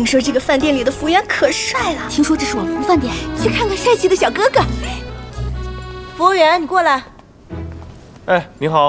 听说这个饭店里的服务员可帅了， 听说这是网红饭店， 去看看帅气的小哥哥。 服务员，你过来。 哎，您好。